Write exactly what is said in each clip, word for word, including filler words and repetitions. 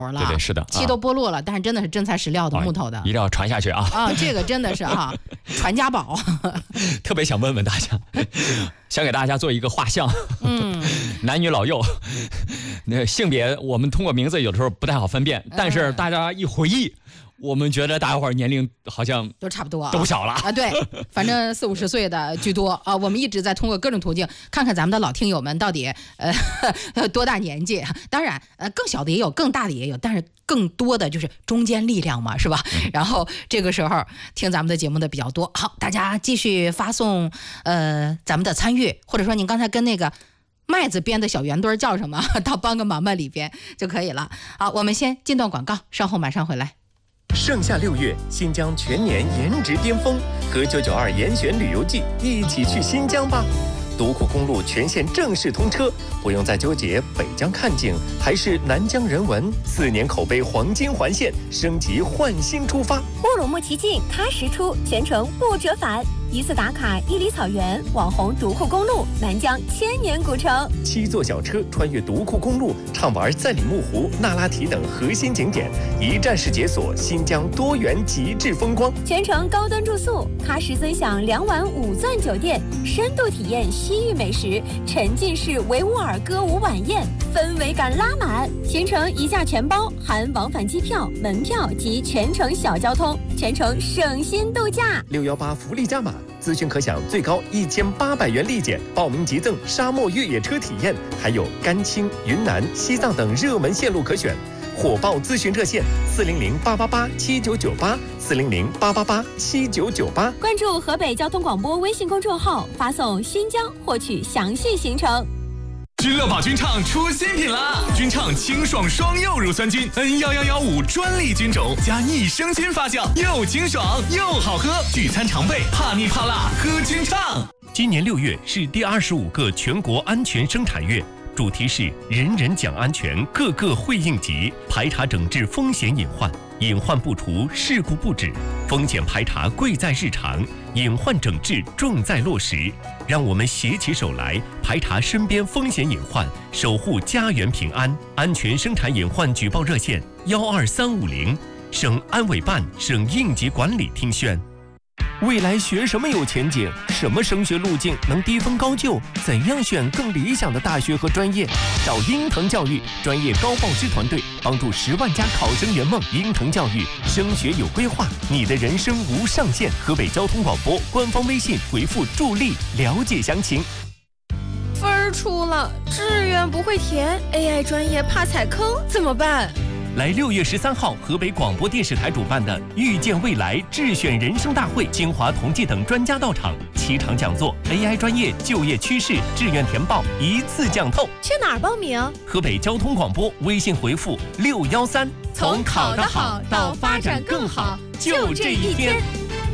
了， 对对是的， 漆都剥落了，但是真的是真材实料的木头的， 一定要传下去啊！ 啊，这个真的是啊，传家宝。 特别想问问大家，想给大家做一个画像， 嗯， 男女老幼，那性别我们通过名字有的时候不太好分辨，但是大家一回忆。我们觉得大家伙儿年龄好像都差不多， 都不小了啊。对，反正四五十岁的居多啊。我们一直在通过各种途径看看咱们的老听友们到底呃多大年纪。当然，呃，更小的也有，更大的也有，但是更多的就是中坚力量嘛，是吧？然后这个时候听咱们的节目的比较多。好，大家继续发送呃咱们的参与，或者说您刚才跟那个麦子编的小圆墩叫什么，到帮个忙吧里边就可以了。好，我们先进段广告，稍后马上回来。 盛夏六月，新疆全年颜值巅峰，和九九二严选旅游季一起去新疆吧！独库公路全线正式通车，不用再纠结北疆看景还是南疆人文，四年口碑黄金环线，升级换新出发。 乌鲁木齐进，喀什出，全程不折返。一次打卡伊犁草原、网红独库公路、南疆千年古城。 七座小车穿越独库公路，畅玩赛里木湖、那拉提等核心景点，一站式解锁新疆多元极致风光。 全程高端住宿，喀什尊享两晚五钻酒店，深度体验西域美食，沉浸式维吾尔歌舞晚宴，氛围感拉满。行程一价全包，含往返机票、门票及全程小交通，全程省心度假。 六幺八福利加码。咨询可享最高一千八百元立减，报名即赠沙漠越野车体验，还有甘青、云南、西藏等热门线路可选。火爆咨询热线：四零零八八八七九九八，四零零八八八七九九八。 关注河北交通广播微信公众号，发送“新疆”获取详细行程。 君乐宝菌畅出新品啦！菌畅清爽双柚乳酸菌 N 一一一五专利菌种加益生菌发酵，又清爽又好喝，聚餐常备，怕腻怕辣喝菌畅。 今年六月是第二十五个全国安全生产月，主题是人人讲安全，个个会应急，排查整治风险隐患，隐患不除，事故不止，风险排查贵在日常，隐患整治重在落实。让我们携起手来，排查身边风险隐患，守护家园平安。安全生产隐患举报热线：幺二三五零，省安委办、省应急管理厅宣。未来学什么有前景？什么升学路径能低分高就？怎样选更理想的大学和专业？找鹰腾教育专业高报师团队，帮助十万家考生圆梦。鹰腾教育，升学有规划，你的人生无上限。河北交通广播官方微信回复助力了解详情。 分儿出了，志愿不会填 ，A I 专业怕踩坑，怎么办？ 来六月十三号，河北广播电视台主办的“遇见未来智选人生大会”，清华同济等专家到场，七场讲座 ，A I 专业、就业趋势、志愿填报一次讲透。 去哪儿报名？ 河北交通广播微信回复六幺三， 从考得好到发展更好，就这一天。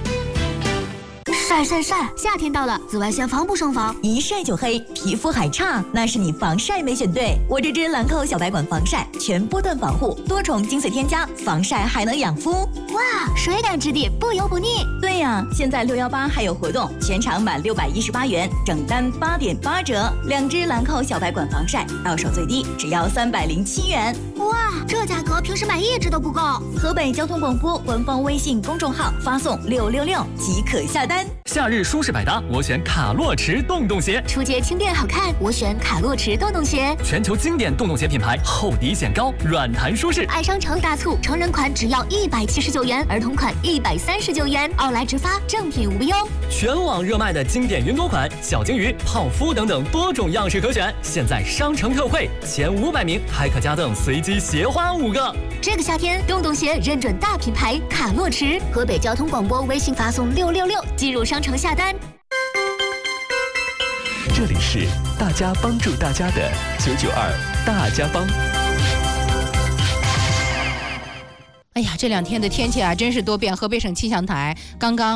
晒晒晒！夏天到了，紫外线防不胜防， 一晒就黑，皮肤还差，那是你防晒没选对。我这支兰蔻小白管防晒，全波段防护，多重精粹添加，防晒还能养肤。 哇，水感质地，不油不腻。 对呀，现在六幺八还有活动，全场满六百一十八元，整单八点八折。两支兰蔻小白管防晒，到手最低只要三百零七元。 哇，这价格平时买一支都不够。 河北交通广播官方微信公众号发送六六六即可下单。 夏日舒适百搭，我选卡洛驰洞洞鞋。 出街轻便好看，我选卡洛驰洞洞鞋。 全球经典洞洞鞋品牌，厚底显高，软弹舒适。 爱商城大促，成人款只要一百七十九元，儿童款一百三十九元，奥莱直发，正品无忧。 全网热卖的经典云朵款，小金鱼、泡芙等等多种样式可选。现在商城特惠，前五百名还可加赠随机鞋花五个。 这个夏天，洞洞鞋认准大品牌卡洛驰。河北交通广播微信发送六六六，进入商城下单。 这里是大家帮助大家的九九二大家帮。 哎呀，这两天的天气啊，真是多变。河北省气象台刚刚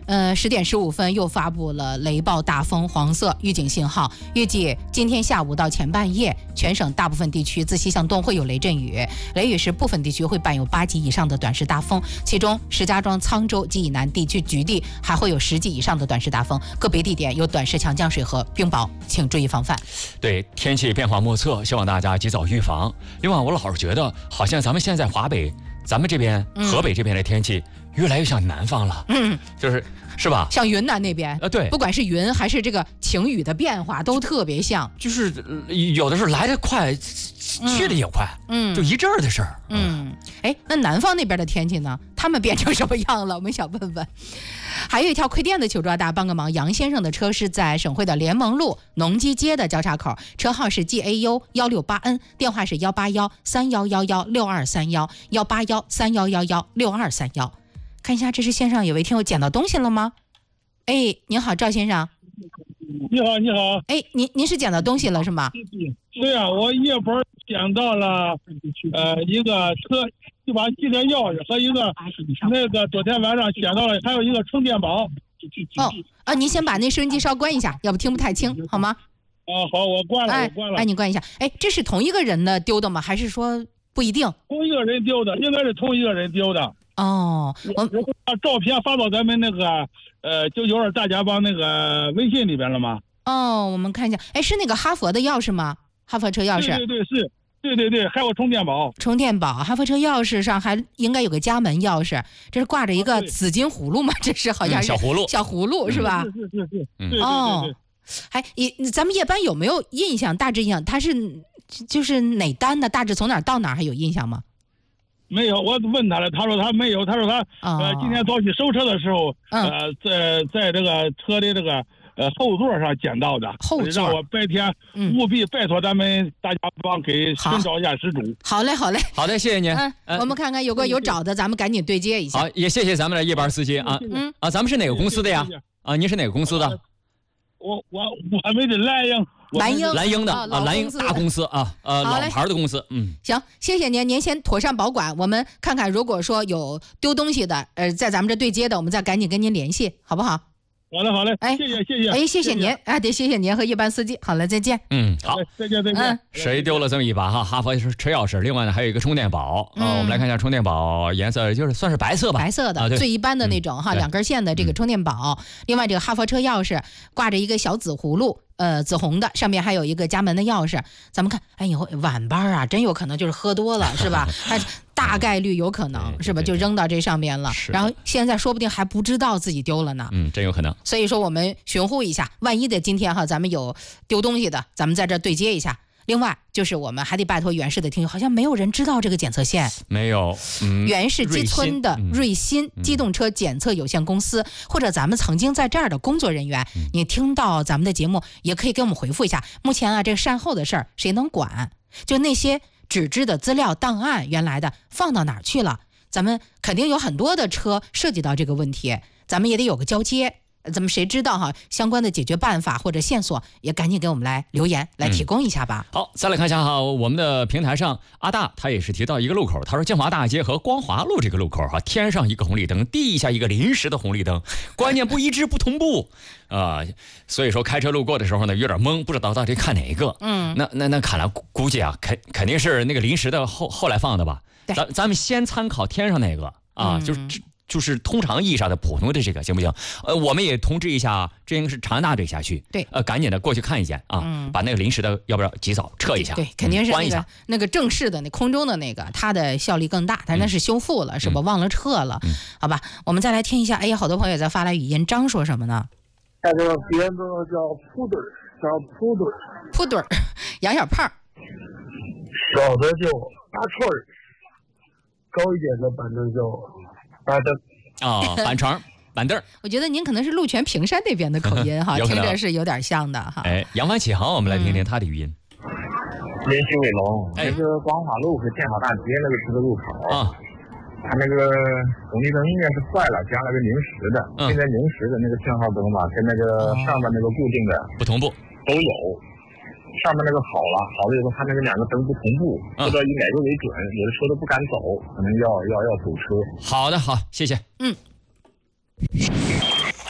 呃，十点十五分又发布了雷暴大风黄色预警信号，预计今天下午到前半夜，全省大部分地区自西向东会有雷阵雨，雷雨时部分地区会伴有八级以上的短时大风，其中石家庄、沧州及以南地区局地还会有十级以上的短时大风，个别地点有短时强降水和冰雹，请注意防范。 对，天气变化莫测，希望大家及早预防。另外，我老是觉得，好像咱们现在华北，咱们这边、嗯、河北这边的天气越来越像南方了，嗯，就是是吧？ 像云南那边， 呃，对， 不管是云还是这个晴雨的变化，都特别像， 就是有的时候来得快，去的也快，嗯，就一阵儿的事儿， 嗯，哎，那南方那边的天气呢？他们变成什么样了？我们想问问。还有一条亏电的求助，大家帮个忙。杨先生的车是在省会的联盟路农机街的交叉口，车号是 G A U 一六八 N， 电话是幺八幺三幺幺幺六二三幺幺八幺三幺幺幺六二三幺。看一下，这是线上有位听友捡到东西了吗？哎，您好，赵先生。 你好，你好。 哎，您您是捡到东西了是吗？ 对啊，我夜班捡到了，呃，一个车。一把汽车钥匙和一个那个昨天晚上捡到了，还有一个充电宝。 哦啊，您先把那收音机稍关一下，要不听不太清，好吗？ 啊，好，我关了， 哎、 我关了。 哎，你关一下。哎，这是同一个人的丢的吗？还是说不一定？ 同一个人丢的，应该是同一个人丢的。 哦， 我我把照片发到咱们那个呃九九二大家帮那个微信里边了吗？ 哦，我们看一下。哎，是那个哈佛的钥匙吗？哈佛车钥匙。 对对对，是。对对对，还有充电宝。 充电宝，哈佛车钥匙上还应该有个家门钥匙，这是挂着一个紫金葫芦吗？这是好像是、 嗯、小葫芦， 小葫芦是吧？ 是是是是。 嗯、 对对对对。 哦，还也，咱们夜班有没有印象？大致印象，它是就是哪单的？大致从哪儿到哪儿还有印象吗？ 没有，我问他了，他说他没有，他说他、哦、呃今天早起收车的时候，嗯、呃在在这个车的这个。呃，后座上捡到的， 后座让我白天务必拜托咱们大家帮给寻找一下失主。 好嘞，好嘞， 好的，谢谢您。 嗯，呃、我们看看有个有找的，咱们赶紧对接一下。 好，也谢谢咱们的夜班司机啊。嗯啊，咱们是哪个公司的呀？啊，您是哪个公司的？ 我我我们是蓝鹰， 蓝鹰蓝鹰的啊， 蓝鹰大公司啊，呃，老牌的公司。嗯， 行，谢谢您，您先妥善保管。我们看看，如果说有丢东西的，呃，在咱们这对接的，我们再赶紧跟您联系，好不好？ 好嘞，好嘞， 哎， 谢谢，谢谢， 哎，谢谢您，哎，得谢谢您和夜班司机，好了，再见。 嗯，好， 再见，再见。 嗯， 谁丢了这么一把哈？哈佛车钥匙，另外呢还有一个充电宝。嗯、呃，我们来看一下充电宝颜色，就是算是白色吧， 白色的， 啊、 最一般的那种、嗯、哈，两根线的这个充电宝。嗯、另外，这个哈佛车钥匙挂着一个小紫葫芦。呃，紫红的，上面还有一个家门的钥匙。咱们看，哎，以后晚班啊，真有可能就是喝多了，是吧？他大概率有可能是吧，就扔到这上面了。然后现在说不定还不知道自己丢了呢。 嗯，真有可能。 所以说，我们寻呼一下，万一的今天哈，咱们有丢东西的，咱们在这对接一下。另外，就是我们还得拜托原市的听友，好像没有人知道这个检测线。 没有，嗯、 原市基村的瑞新机动车检测有限公司，嗯、或者咱们曾经在这儿的工作人员，嗯、你听到咱们的节目，也可以给我们回复一下。目前啊，这个善后的事儿谁能管？就那些纸质的资料档案，原来的放到哪儿去了？咱们肯定有很多的车涉及到这个问题，咱们也得有个交接。咱们谁知道哈相关的解决办法或者线索，也赶紧给我们来留言来提供一下吧。 嗯、好，再来看一下哈，我们的平台上阿大他也是提到一个路口，他说建华大街和光华路这个路口哈，天上一个红绿灯，地下一个临时的红绿灯，观念不一致不同步啊、呃，所以说开车路过的时候呢有点懵，不知道到底看哪一个。嗯，那那那看来估计啊，肯肯定是那个临时的后后来放的吧。咱咱们先参考天上那个啊，嗯、就是。就是通常意义上的普通的这个行不行？呃，我们也通知一下，这应该是长安大这辖区， 对， 呃，赶紧的过去看一眼啊，嗯、把那个临时的要不要及早撤一下？ 对，对肯定是那个、 嗯、关一下。 那个正式的那空中的那个，它的效力更大，但那是修复了，嗯、是吧？忘了撤了，嗯、好吧？我们再来听一下，哎呀，好多朋友在发来语音，张说什么呢？ 这个别的叫扑墩儿，叫扑墩儿， 扑墩儿，杨小胖。 小的叫大串儿，高一点的板凳叫板凳。 哦，板床、板凳。 我觉得您可能是鹿泉平山那边的口音哈，听着是有点像的哈。 哎，扬帆起航，我们来听听他的语音。 连续伟龙，哎、那个光华路和建华大街那个十字路口啊，它那个红绿灯应该是坏了，加了个临时的。嗯、现在临时的那个信号灯吧，跟那个上面那个固定的不同步都有。上面那个好了，好了以后，它那个两个灯不同步，不知道以哪个为准，有的车都不敢走，可能要要要堵车。 好的，好，谢谢。 嗯。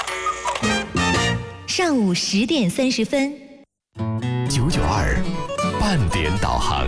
上午十点三十分。 九九二半点导航。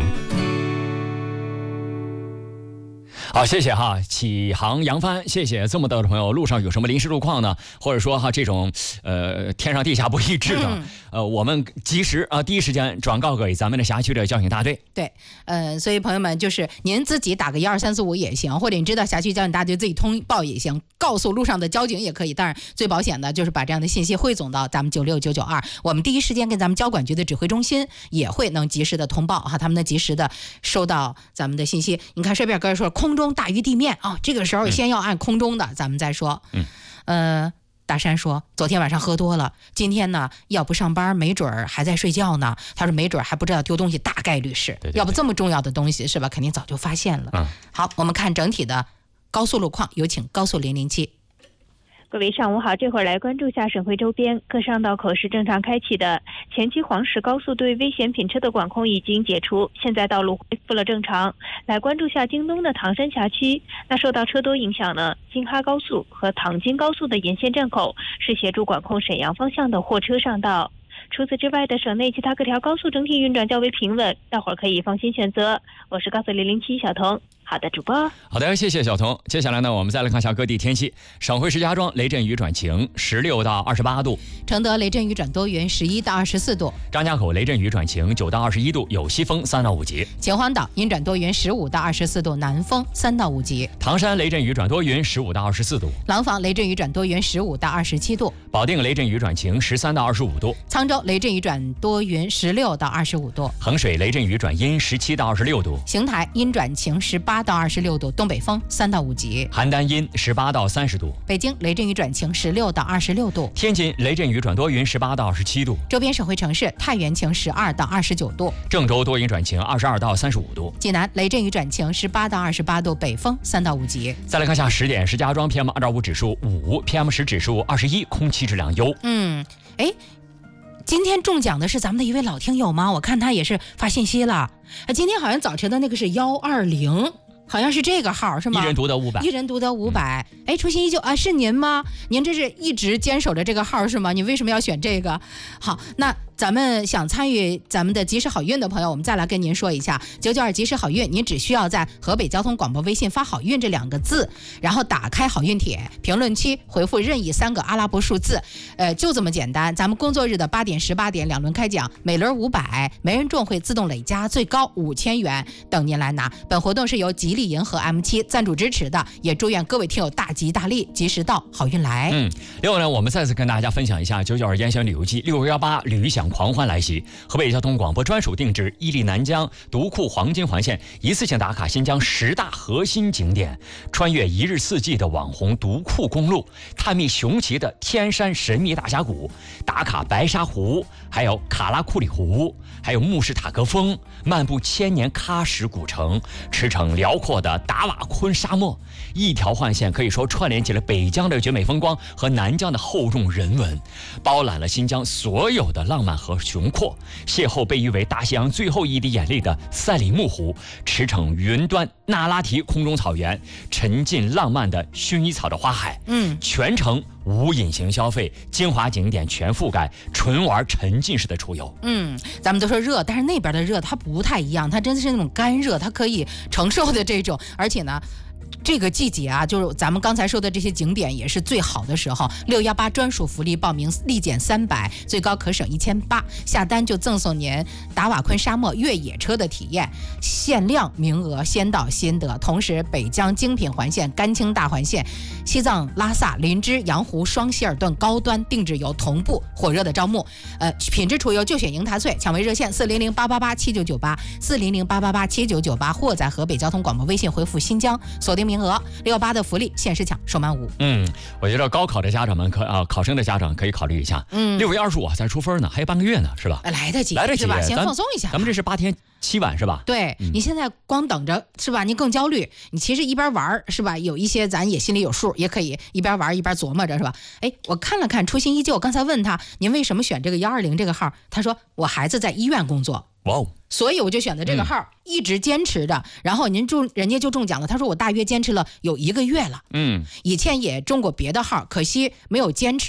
好，谢谢哈，启航扬帆，谢谢这么多的朋友。路上有什么临时路况呢？或者说哈这种呃天上地下不一致的，嗯、呃，我们及时啊、呃、第一时间转告给咱们的辖区的交警大队。 对，呃，所以朋友们就是您自己打个一二三四五也行，或者你知道辖区交警大队自己通报也行，告诉路上的交警也可以。当然最保险的就是把这样的信息汇总到咱们九六九九二，我们第一时间跟咱们交管局的指挥中心也会能及时的通报哈，他们能及时的收到咱们的信息。你看顺便哥说空中大于地面啊、哦，这个时候先要按空中的，咱们再说。 嗯， 呃，大山说昨天晚上喝多了，今天呢要不上班，没准儿还在睡觉呢。他说没准儿还不知道丢东西，大概率是， 对对对， 要不这么重要的东西是吧？肯定早就发现了。 嗯， 好，我们看整体的高速路况，有请高速零零七。 各位上午好，这会儿来关注下省会周边各上道口是正常开启的。前期黄石高速对危险品车的管控已经解除，现在道路恢复了正常。来关注下京东的唐山辖区，那受到车多影响呢，京哈高速和唐京高速的沿线站口是协助管控沈阳方向的货车上道。除此之外的省内其他各条高速整体运转较为平稳，大伙儿可以放心选择。我是高速零零七小童。好的，主播。 好的，谢谢小童。接下来呢，我们再来看一下各地天气。省会石家庄雷阵雨转晴，十六到二十八度； 承德雷阵雨转多云，十一到二十四度； 张家口雷阵雨转晴，九到二十一度，有西风三到五级； 秦皇岛阴转多云，十五到二十四度，南风三到五级； 唐山雷阵雨转多云，十五到二十四度； 廊坊雷阵雨转多云，十五到二十七度； 保定雷阵雨转晴，十三到二十五度； 沧州雷阵雨转多云，十六到二十五度； 衡水雷阵雨转阴，十七到二十六度； 邢台阴转晴，十八到二十六度，东北风三到五级； 邯郸阴十八到三十度； 北京雷阵雨转晴，十六到二十六度； 天津雷阵雨转多云，十八到二十七度； 周边省会城市太原晴，十二到二十九度； 郑州多云转晴，二十二到三十五度； 济南雷阵雨转晴，十八到二十八度，北风三到五级。 再来看下十点，石家庄 P M 二点五 指数五 ，P M 十 指数二十一，空气质量优。 嗯，哎。今天中奖的是咱们的一位老听友吗？我看他也是发信息了。今天好像早晨的那个是幺二零，好像是这个号是吗？ 一人独得五百， 一人独得五百。哎，初心依旧啊，是您吗？您这是一直坚守着这个号是吗？你为什么要选这个？好，那咱们想参与咱们的及时好运的朋友，我们再来跟您说一下九九二及时好运，您只需要在河北交通广播微信发好运这两个字，然后打开好运帖，评论区回复任意三个阿拉伯数字，呃，就这么简单。咱们工作日的八点十八点两轮开奖，每轮五百，没人中会自动累加，最高五千元等您来拿。本活动是由吉利银河 M 七 赞助支持的，也祝愿各位听友大吉大利，及时到，好运来。 嗯，另外呢，我们再次跟大家分享一下九九二严选旅游季六幺八旅享狂欢来袭，河北交通广播专属定制伊利南江独库黄金环线，一次性打卡新疆十大核心景点，穿越一日四季的网红独库公路，探秘雄奇的天山神秘大峡谷，打卡白沙湖，还有卡拉库里湖，还有穆士塔格峰，漫步千年喀什古城，驰骋辽阔的达瓦昆沙漠，一条环线可以说串联起了北疆的绝美风光和南疆的厚重人文，包揽了新疆所有的浪漫和雄阔，邂逅被誉为大西洋最后一滴眼泪的赛里木湖，驰骋云端那拉提空中草原，沉浸浪漫的薰衣草的花海， 嗯， 全程无隐形消费，精华景点全覆盖，纯玩沉浸式的出游。 嗯，咱们都说热，但是那边的热它不太一样，它真的是那种干热，它可以承受的这种，而且呢。这个季节啊，就是咱们刚才说的这些景点也是最好的时候。六幺八专属福利，报名立减三百，最高可省一千八，下单就赠送您达瓦昆沙漠越野车的体验，限量名额，先到先得。同时，北疆精品环线、甘青大环线、西藏拉萨、林芝、羊湖、双希尔顿高端定制游同步火热的招募，呃，品质出游就选银泰翠，抢为热线四零零八八八七九九八四零零八八八七九九八，或在河北交通广播微信回复新疆锁定名额。六幺八的福利限时抢，首满五。 嗯，我觉得高考的家长们可啊，考生的家长可以考虑一下。 嗯， 六月二十五才出分呢，还有半个月呢，是吧？ 来得及， 来得及， 是吧？先放松一下。 咱们这是八天七晚是吧？ 对、嗯、你现在光等着是吧？你更焦虑。你其实一边玩是吧？有一些咱也心里有数，也可以一边玩一边琢磨着是吧？哎，我看了看初心依旧，我刚才问他您为什么选这个幺二零这个号，他说我孩子在医院工作。 哇哦！ 所以我就选择这个号、嗯，一直坚持着。然后您中，人家就中奖了。他说我大约坚持了有一个月了。 嗯， 以前也中过别的号，可惜没有坚持。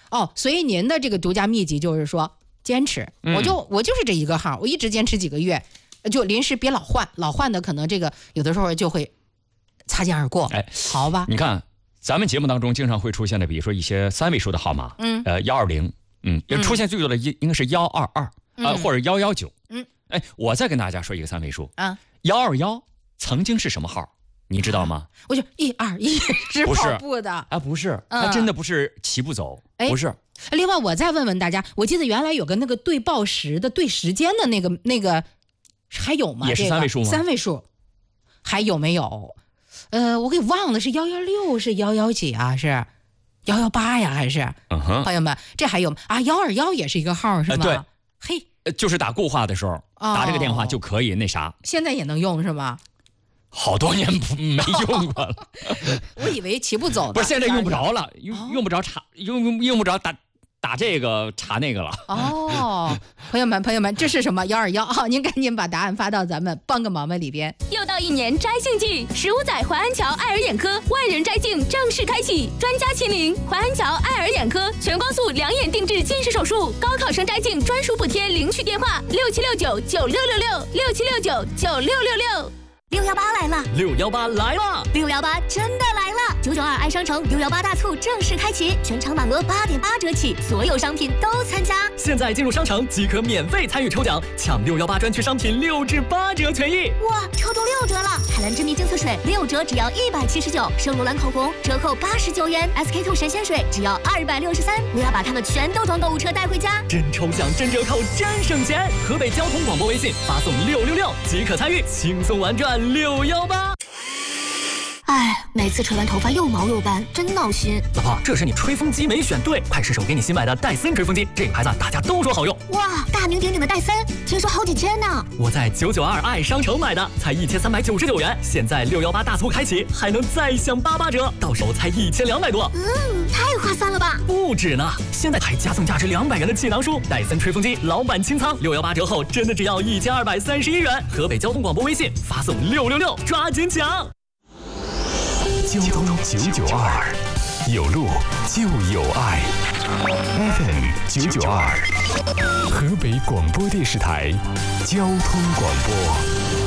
哦，所以您的这个独家秘籍就是说坚持， 嗯、 我就我就是这一个号，我一直坚持几个月，就临时别老换，老换的可能这个有的时候就会擦肩而过。 哎， 好吧， 你看咱们节目当中经常会出现的，比如说一些三位数的号码， 嗯， 呃，幺二零，嗯，出现最多的应应该是幺二二，呃，或者幺幺九， 嗯， 哎，我再跟大家说一个三位数啊， 幺二幺曾经是什么号？你知道吗？ 我就一二一是跑步的啊，不是，它真的不是齐步走， 嗯、 不是。 另外，我再问问大家，我记得原来有个那个对报时的、对时间的那个那个，还有吗？ 也是三位数吗？ 这个、三位数，还有没有？呃，我给忘了，是幺幺六，是幺幺几啊？是幺幺八呀？还是？ 嗯哼， 朋友们，这还有啊？幺二幺也是一个号是吗？ 呃、对， 嘿， 就是打固话的时候、哦、打这个电话就可以那啥。 现在也能用是吗？ 好多年不没用过了， 我以为齐步走的， 不是现在用不着了，用用不着查，用用用不着打打这个查那个了。 哦，朋友们朋友们，这是什么幺二幺啊？您赶紧把答案发到咱们帮个忙们里边。 又到一年摘杏季，十五载淮安桥爱尔眼科万人摘镜正式开启，专家亲临淮安桥爱尔眼科，全光速两眼定制近视手术，高考生摘镜专属补贴，领取电话六七六九九六六六六七六九九六六六。 六幺八来了， 六幺八来了， 六幺八真的来了！九九二爱商城六幺八大促正式开启，全场满额八点八折起，所有商品都参加。 现在进入商城即可免费参与抽奖，抢六幺八专区商品六至八折权益。 哇，抽中六折了！海蓝之谜净色水六折只要一百七十九，圣罗兰口红折扣八十九元 ，S K two 神仙水只要二百六十三。我要把它们全都装购物车带回家。 真抽奖，真折扣，真省钱！河北交通广播微信发送六六六即可参与，轻松玩转。六幺八， 哎，每次吹完头发又毛又斑，真闹心。 老婆，这是你吹风机没选对，快试试我给你新买的戴森吹风机，这个牌子大家都说好用。 哇，大名鼎鼎的戴森，听说好几千呢。 我在九九二爱商城买的，才一千三百九十九元，现在六幺八大促开启，还能再享八八折，到手才一千两百多。 嗯，太划算了吧？ 不止呢，现在还加送价值两百元的气囊书，戴森吹风机老板清仓，六幺八折后真的只要一千二百三十一元。河北交通广播微信发送六六六，抓紧抢！ 交通九九二，有路就有爱。F M 九九二，河北广播电视台交通广播。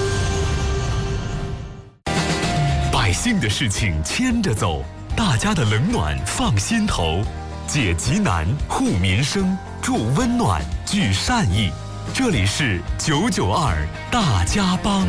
百姓的事情牵着走，大家的冷暖放心头，解急难护民生，助温暖聚善意。这里是九九二大家帮。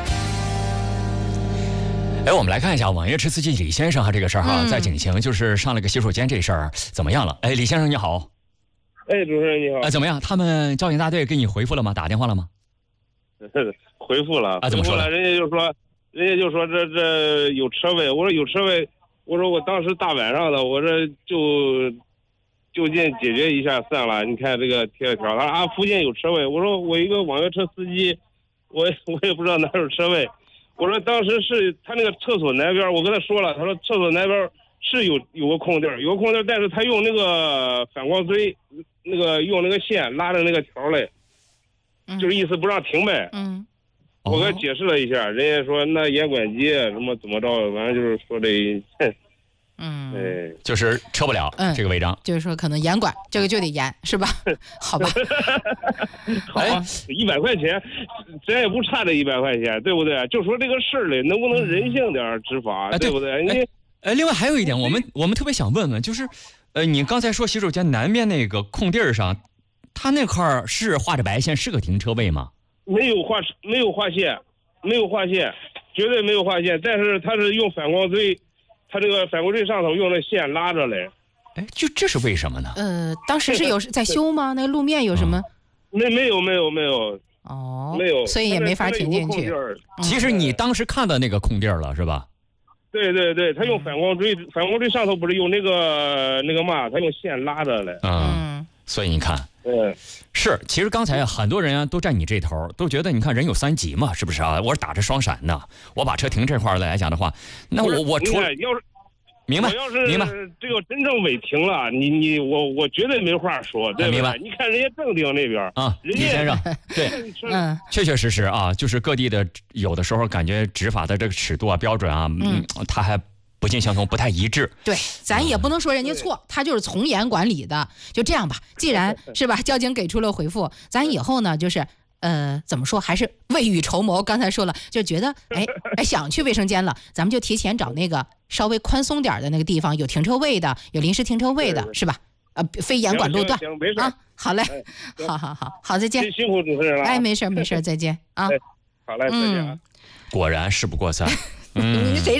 哎，我们来看一下网约车司机李先生哈这个事儿哈， 嗯、 在景行就是上了个洗手间这事儿怎么样了？哎，李先生你好。 哎，主持人你好。 哎，怎么样？他们交警大队给你回复了吗？打电话了吗？ 回复了。 啊，怎么说了？人家就说，人家就说这这有车位，我说有车位，我说我当时大晚上的，我这就就近解决一下算了。你看这个贴了条，他说啊附近有车位，我说我一个网约车司机，我我也不知道哪有车位。我说当时是他那个厕所南边，我跟他说了，他说厕所南边是有有个空地儿，有个空地儿，但是他用那个反光锥，那个用那个线拉着那个条嘞， 嗯、 就是意思不让停呗。 嗯， 我给他解释了一下，人家说那严管机什么怎么着，反正就是说这， 嗯， 哎， 就是撤不了、嗯、这个违章， 就是说可能严管这个就得严，是吧？好吧。 好吧，一百块钱，咱也不差这一百块钱，对不对？就说这个事儿嘞，能不能人性点执法， 嗯、 对不对？你， 呃，另外还有一点，我们我们特别想问问，就是，呃，你刚才说洗手间南边那个空地儿上，他那块儿是画着白线，是个停车位吗？ 没有画，没有画线，没有画线，绝对没有画线。但是他是用反光锥，他这个反光锥上头用那线拉着嘞。 哎，就这是为什么呢？ 呃，当时是有在修吗？那个路面有什么？ 嗯、没没有没有没有。 哦， 没有， 所以也没法停进去。 其实你当时看到那个空地儿了，是吧？ 对对对，他用反光锥，反光锥上头不是有那个那个嘛，他用线拉着嘞。 嗯，所以你看， 对， 是，其实刚才很多人啊都站你这头，都觉得你看人有三急嘛，是不是啊？我是打着双闪的，我把车停这块来讲的话，那我我除了要是。 明白， 我要是明白， 这个真正违停了，你你我我绝对没话说，对不对？你看人家正定那边啊，李先生，对， 嗯， 确确实实啊，就是各地的有的时候感觉执法的这个尺度啊、标准啊，嗯，他还不尽相同，不太一致。 对，咱也不能说人家错，他就是从严管理的。就这样吧，既然是吧，交警给出了回复，咱以后呢，就是呃，怎么说，还是未雨绸缪。刚才说了，就觉得哎哎想去卫生间了，咱们就提前找那个稍微宽松点的那个地方，有停车位的，有临时停车位的，是吧？呃，非严管路段啊。好嘞，好好好好，再见。 辛苦主持人了。 哎，没事没事，再见啊。 好嘞，再见啊。 果然事不过三。 嗯，谁让